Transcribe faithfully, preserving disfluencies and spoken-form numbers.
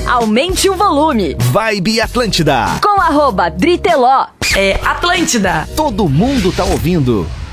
aumente o volume. Vibe Atlântida. Com arroba Driteló. É Atlântida. Todo mundo tá ouvindo.